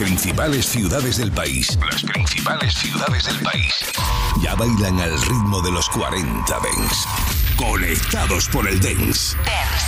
principales ciudades del país. Ya bailan al ritmo de los 40 Dance. Conectados por el Dance.